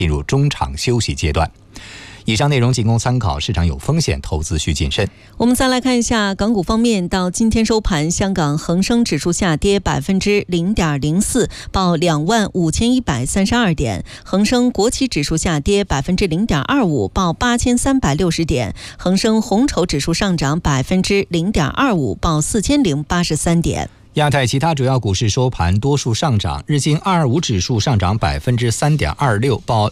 进入中场休息阶段。以上内容仅供参考，市场有风险，投资需谨慎。 我们再来看一下港股方面，到今天收盘，香港恒生指数下跌0.04%，报25,132点；恒生国企指数下跌0.25%，报8,360点；恒生红筹指数上涨0.25%，报4,083点。 亚太其他主要股市收盘多数上涨，日经225指数上涨3.26%，报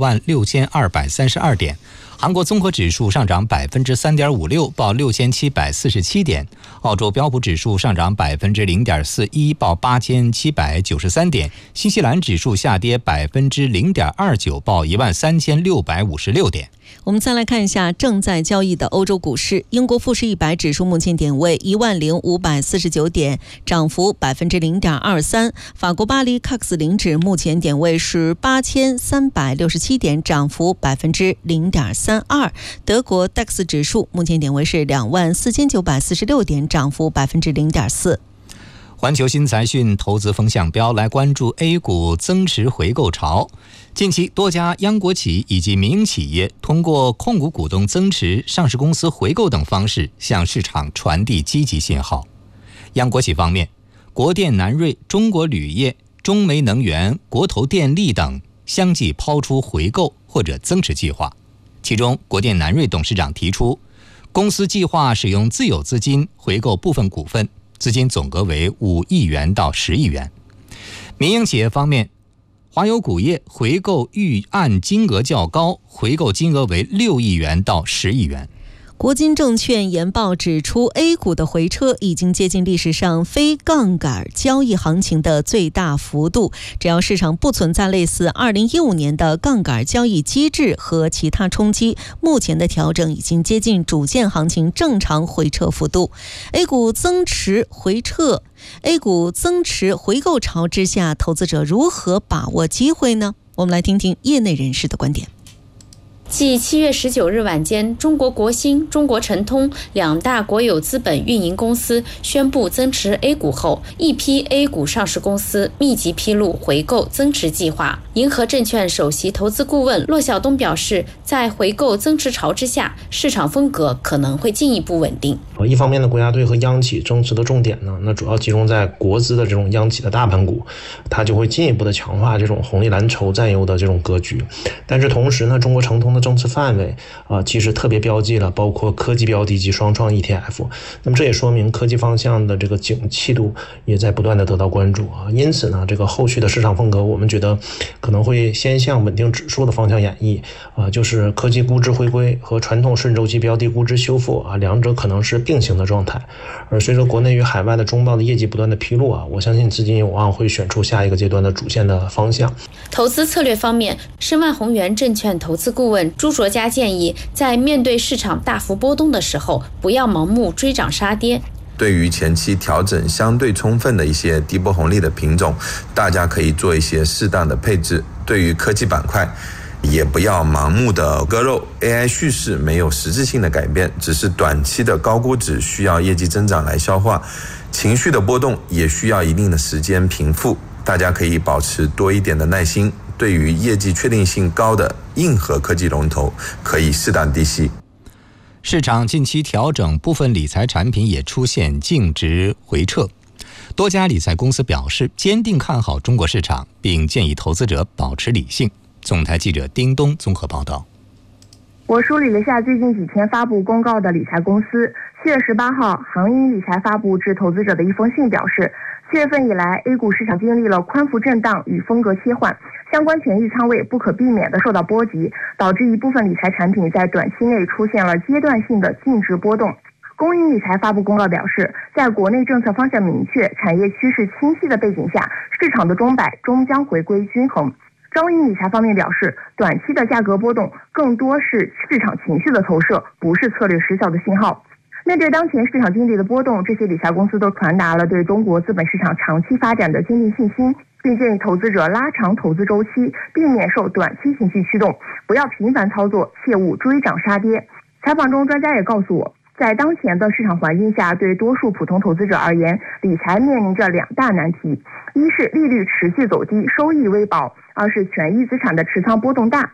66,232点；韩国综合指数上涨3.56%，报6747点；澳洲标普指数上涨0.41%，报8793点；新西兰指数下跌0.29%，报13656点。 我们再来看一下正在交易的欧洲股市，英国富时100指数目前点位10549点，涨幅0.23%；法国巴黎 CAC 零指目前点位是8367点，涨幅0.32%；德国 DAX 指数目前点位是24946点，涨幅0.4%。 环球新财讯投资风向标来关注 A 股增持回购潮。近期多家央国企以及民营企业通过控股股东增持、上市公司回购等方式向市场传递积极信号。央国企方面，国电南锐、中国铝业、中煤能源、国投电力等相继抛出回购或者增持计划。其中国电南锐董事长提出，公司计划使用自有资金回购部分股份，资金总额为5亿元到10亿元。民营企业方面，华友钴业回购预案金额较高，回购金额为6亿元到10亿元。 国金证券研报指出， A 股的回撤已经接近历史上非杠杆交易行情的最大幅度，只要市场不存在类似2015年的杠杆交易机制和其他冲击，目前的调整已经接近主线行情正常回撤幅度。 A 股增持回购潮之下，投资者如何把握机会呢？我们来听听业内人士的观点。 继7月19日晚间，中国国兴、中国晨通两大国有资本运营公司宣布增持 A 股后，一批 A 股上市公司密集披露回购增持计划。银河证券首席投资顾问骆晓东表示，在回购增持潮之下，市场风格可能会进一步稳定。 一方面的国家队和央企增持的重点呢，那主要集中在国资的这种央企的大盘股，它就会进一步的强化这种红利蓝筹占优的这种格局。但是同时呢，中国诚通的增持范围其实特别标记了包括科技标的及双创 ETF， 那么这也说明科技方向的这个景气度也在不断的得到关注因此呢，这个后续的市场风格我们觉得可能会先向稳定指数的方向演绎就是科技估值回归和传统顺周期标的估值修复两者可能是并行的状态。而随着国内与海外的中报的业绩不断的披露我相信资金有望会选出下一个阶段的主线的方向。 投资策略方面，申万宏源证券投资顾问朱卓嘉建议，在面对市场大幅波动的时候，不要盲目追涨杀跌。 对于前期调整相对充分的一些低波红利的品种，大家可以做一些适当的配置。对于科技板块，也不要盲目的割肉。 AI 叙事没有实质性的改变，只是短期的高估值需要业绩增长来消化，情绪的波动也需要一定的时间平复。大家可以保持多一点的耐心，对于业绩确定性高的硬核科技龙头可以适当低吸。 市场近期调整，部分理财产品也出现净值回撤。多家理财公司表示坚定看好中国市场，并建议投资者保持理性。总台记者丁东综合报道。 我梳理了下最近几天发布公告的理财公司。7月18号，恒鹰理财发布致投资者的一封信表示，7月份以来 A 股市场经历了宽幅震荡与风格切换，相关权益仓位不可避免地受到波及，导致一部分理财产品在短期内出现了阶段性的净值波动。工银理财发布公告表示，在国内政策方向明确、产业趋势清晰的背景下，市场的钟摆终将回归均衡。招银理财方面表示，短期的价格波动更多是市场情绪的投射，不是策略失效的信号。面对当前市场经历的波动，这些理财公司都传达了对中国资本市场长期发展的坚定信心，并建议投资者拉长投资周期，避免受短期情绪驱动，不要频繁操作，切勿追涨杀跌。采访中，专家也告诉我，在当前的市场环境下，对多数普通投资者而言，理财面临着两大难题：一是利率持续走低，收益微薄； 而是权益资产的持仓波动大。